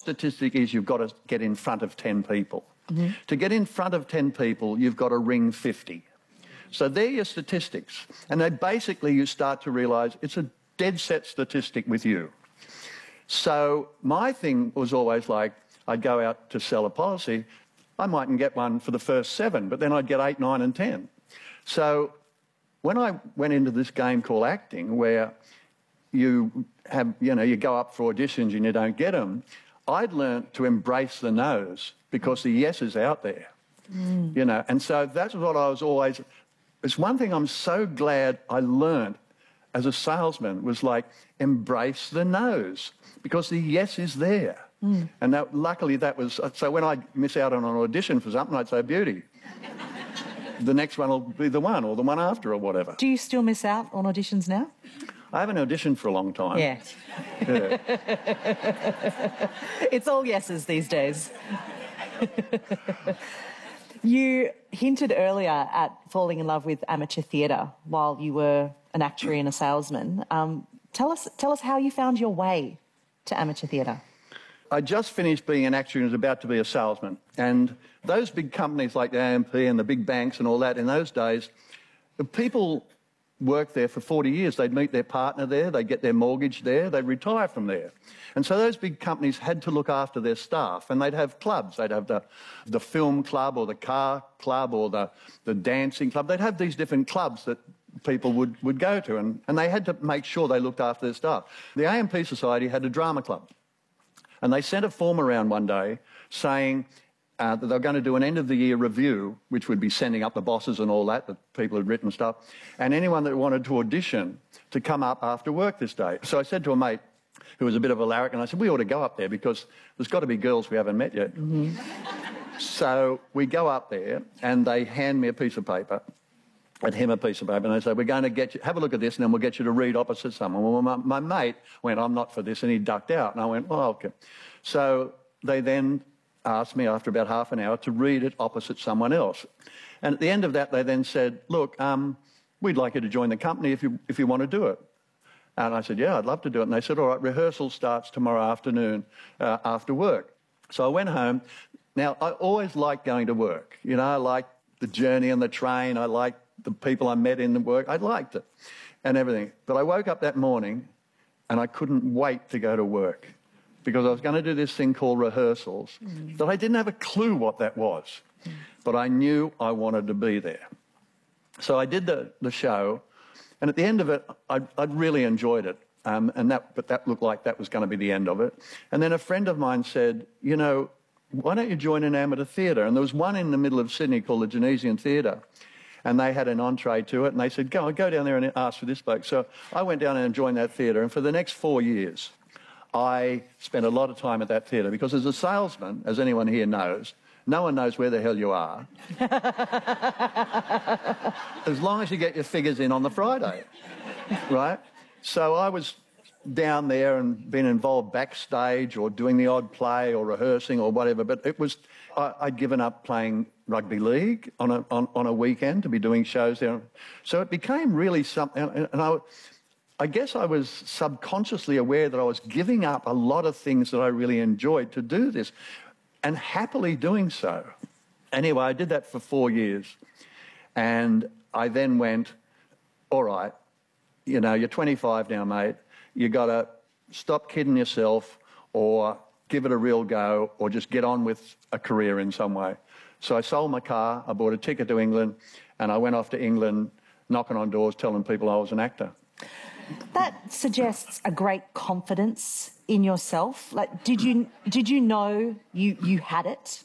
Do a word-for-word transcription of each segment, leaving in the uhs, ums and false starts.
statistic is you've got to get in front of ten people. Mm-hmm. To get in front of ten people, you've got to ring fifty. So they're your statistics. And they basically, you start to realise it's a dead set statistic with you. So my thing was always like, I'd go out to sell a policy, I mightn't get one for the first seven, but then I'd get eight, nine and ten. So when I went into this game called acting, where you have, you know, you go up for auditions and you don't get them, I'd learnt to embrace the no's because the yes is out there, mm. you know. And so that's what I was always, it's one thing I'm so glad I learnt as a salesman was like, embrace the no's because the yes is there. Mm. And that, luckily that was, so when I miss out on an audition for something, I'd say, beauty. The next one will be the one or the one after or whatever. Do you still miss out on auditions now? I haven't auditioned for a long time. Yeah. yeah. It's all yeses these days. You hinted earlier at falling in love with amateur theatre while you were an actuary and a salesman. Um, tell us, tell us how you found your way to amateur theatre. I just finished being an actor and was about to be a salesman. And those big companies like the A M P and the big banks and all that, in those days, the people worked there for forty years. They'd meet their partner there, they'd get their mortgage there, they'd retire from there. And so those big companies had to look after their staff, and they'd have clubs. They'd have the, the film club or the car club or the, the dancing club. They'd have these different clubs that people would, would go to, and, and they had to make sure they looked after their staff. The A M P Society had a drama club, and they sent a form around one day saying uh, that they were going to do an end-of-the-year review, which would be sending up the bosses and all that, that people had written stuff, and anyone that wanted to audition to come up after work this day. So I said to a mate who was a bit of a larrikin, and I said, we ought to go up there because there's got to be girls we haven't met yet. Mm-hmm. So we go up there, and they hand me a piece of paper, and him a piece of paper, and they say, we're going to get you, have a look at this, and then we'll get you to read opposite someone. Well, my, my mate went, I'm not for this, and he ducked out, and I went, oh, okay. So they then asked me after about half an hour to read it opposite someone else. And at the end of that, they then said, look, um, we'd like you to join the company if you, if you want to do it. And I said, yeah, I'd love to do it. And they said, all right, rehearsal starts tomorrow afternoon uh, after work. So I went home. Now, I always liked going to work. You know, I liked the journey on the train. I liked the people I met in the work. I liked it and everything. But I woke up that morning and I couldn't wait to go to work because I was going to do this thing called rehearsals mm. that I didn't have a clue what that was. Mm. But I knew I wanted to be there. So I did the, the show, and at the end of it, I I'd really enjoyed it. Um, and that, but that looked like that was going to be the end of it. And then a friend of mine said, you know, why don't you join an amateur theatre? And there was one in the middle of Sydney called the Genesian Theatre. And they had an entree to it, and they said, go, go down there and ask for this bloke. So I went down and joined that theatre, and for the next four years, I spent a lot of time at that theatre, because as a salesman, as anyone here knows, no one knows where the hell you are. As long as you get your figures in on the Friday, right? So I was down there and been involved backstage or doing the odd play or rehearsing or whatever, but it was, I, I'd given up playing rugby league on a, on, on a weekend to be doing shows there. So it became really something, and I, I guess I was subconsciously aware that I was giving up a lot of things that I really enjoyed to do this, and happily doing so. Anyway, I did that for four years, and I then went, all right, you know, you're twenty-five now, mate, you got to stop kidding yourself or give it a real go or just get on with a career in some way. So I sold my car, I bought a ticket to England, and I went off to England knocking on doors telling people I was an actor. That suggests a great confidence in yourself. Like, did you, did you know you, you had it?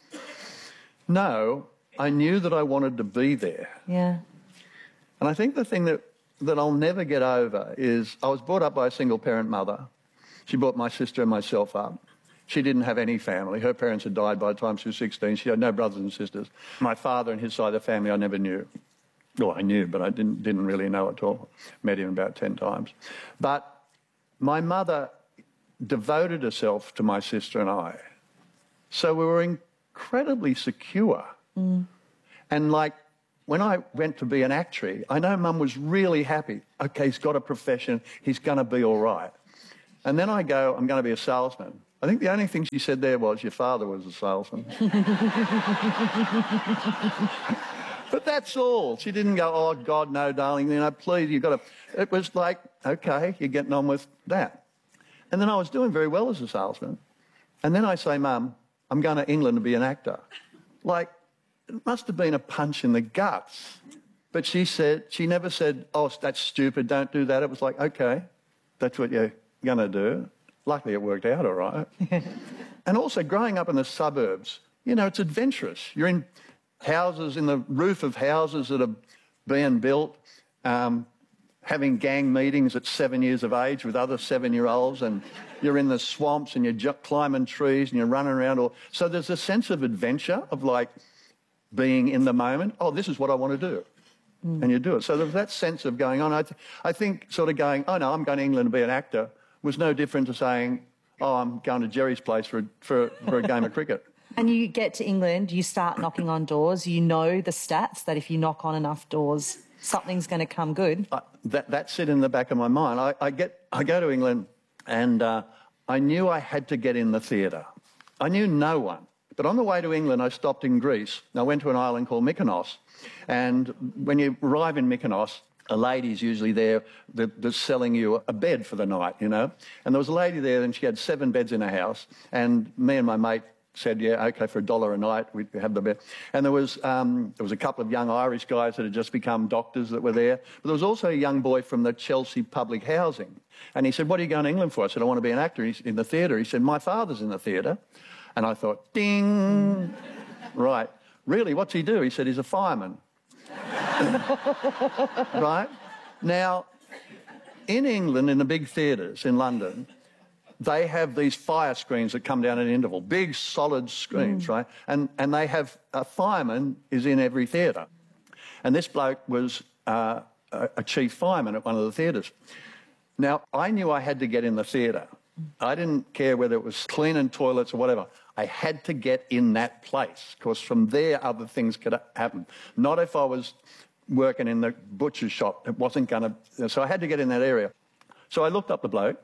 No, I knew that I wanted to be there. Yeah. And I think the thing that that I'll never get over is I was brought up by a single-parent mother. She brought my sister and myself up. She didn't have any family. Her parents had died by the time she was sixteen. She had no brothers and sisters. My father and his side of the family I never knew. Well, I knew, but I didn't, didn't really know at all. Met him about ten times. But my mother devoted herself to my sister and I. So we were incredibly secure. Mm. And like, when I went to be an actuary, I know Mum was really happy. OK, he's got a profession, he's going to be all right. And then I go, I'm going to be a salesman. I think the only thing she said there was, your father was a salesman. But that's all. She didn't go, oh, God, no, darling, you know, please, you've got to... It was like, OK, you're getting on with that. And then I was doing very well as a salesman. And then I say, Mum, I'm going to England to be an actor. Like, it must have been a punch in the guts. But she said, she never said, oh, that's stupid, don't do that. It was like, OK, that's what you're going to do. Luckily, it worked out all right. And also, growing up in the suburbs, you know, it's adventurous. You're in houses, in the roof of houses that are being built, um, having gang meetings at seven years of age with other seven-year-olds, and you're in the swamps and you're ju- climbing trees and you're running around. All... So there's a sense of adventure, of like being in the moment. Oh, this is what I want to do. Mm. And you do it. So there's that sense of going on. I, th- I think sort of going, oh, no, I'm going to England to be an actor, was no different to saying, oh, I'm going to Jerry's place for, for, for a game of cricket. And you get to England, you start knocking on doors, you know the stats that if you knock on enough doors, something's going to come good. Uh, that, that's it in the back of my mind. I, I, get, I go to England and uh, I knew I had to get in the theatre. I knew no one. But on the way to England, I stopped in Greece. I went to an island called Mykonos. And when you arrive in Mykonos, a lady's usually there that, that's selling you a bed for the night, you know. And there was a lady there and she had seven beds in her house. And me and my mate said, yeah, OK, for a dollar a night, we'd have the bed. And there was, um, there was a couple of young Irish guys that had just become doctors that were there. But there was also a young boy from the Chelsea Public Housing. And he said, what are you going to England for? I said, I want to be an actor in the theatre. He said, my father's in the theatre. And I thought, ding. Right. Really, what's he do? He said, he's a fireman. Right? Now, in England, in the big theatres in London, they have these fire screens that come down at an interval, big solid screens, mm. right? And, and they have, a fireman is in every theatre. And this bloke was uh, a, a chief fireman at one of the theatres. Now, I knew I had to get in the theatre. I didn't care whether it was cleaning toilets or whatever. I had to get in that place, because from there other things could happen. Not if I was working in the butcher's shop. It wasn't going to... So I had to get in that area. So I looked up the bloke.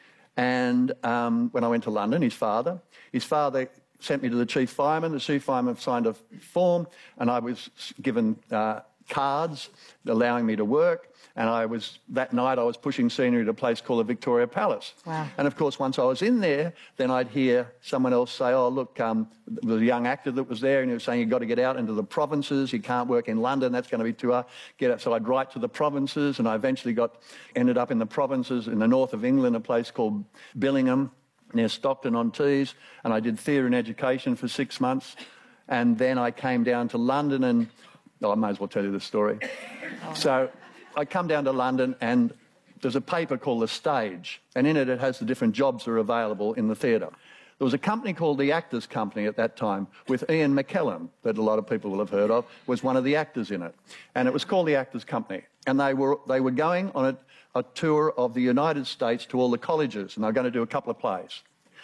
And um, when I went to London, his father, his father sent me to the chief fireman. The chief fireman signed a form, and I was given uh, cards allowing me to work. And I was, that night I was pushing scenery at a place called the Victoria Palace. Wow. And of course, once I was in there, then I'd hear someone else say, oh, look, um, there was a young actor that was there, and he was saying, you've got to get out into the provinces, you can't work in London, that's going to be too hard. Get out. So I'd write to the provinces, and I eventually got, ended up in the provinces in the north of England, a place called Billingham, near Stockton-on-Tees, and I did theatre and education for six months. And then I came down to London, and oh, I may as well tell you the story. Oh. So I come down to London, and there's a paper called The Stage, and in it it has the different jobs that are available in the theatre. There was a company called the Actors Company at that time with Ian McKellen, that a lot of people will have heard of, was one of the actors in it. And it was called the Actors Company. And they were, they were going on a, a tour of the United States to all the colleges, and they were going to do a couple of plays.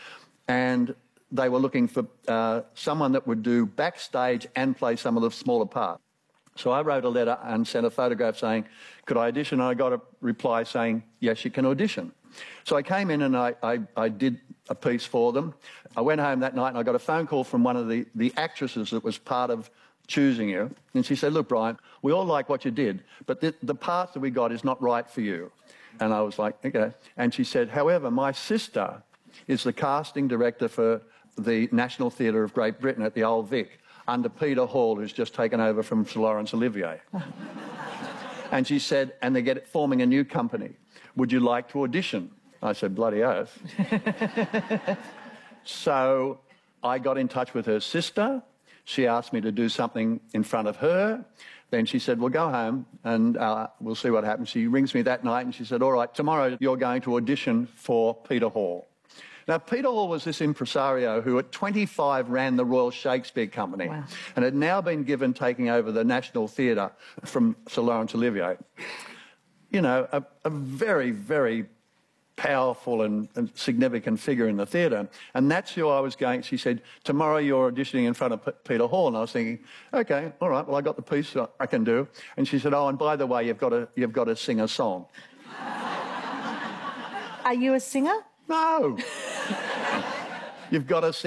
And they were looking for uh, someone that would do backstage and play some of the smaller parts. So I wrote a letter and sent a photograph saying, could I audition? And I got a reply saying, yes, you can audition. So I came in and I, I, I did a piece for them. I went home that night and I got a phone call from one of the, the actresses that was part of choosing you. And she said, look, Brian, we all like what you did, but the, the part that we got is not right for you. And I was like, okay. And she said, however, my sister is the casting director for the National Theatre of Great Britain at the Old Vic, under Peter Hall, who's just taken over from Sir Laurence Olivier. And she said, and they're get, forming a new company. Would you like to audition? I said, bloody oath. So I got in touch with her sister. She asked me to do something in front of her. Then she said, well, go home and uh, we'll see what happens. She rings me that night and she said, all right, tomorrow you're going to audition for Peter Hall. Now, Peter Hall was this impresario who at twenty-five ran the Royal Shakespeare Company. Wow. And had now been given taking over the National Theatre from Sir Laurence Olivier. You know, a, a very, very powerful and, and significant figure in the theatre. And that's who I was going. She said, tomorrow you're auditioning in front of P Peter Hall. And I was thinking, OK, all right, well, I got the piece I can do. And she said, oh, and by the way, you've got to, you've got to sing a song. Are you a singer? No. You've got to see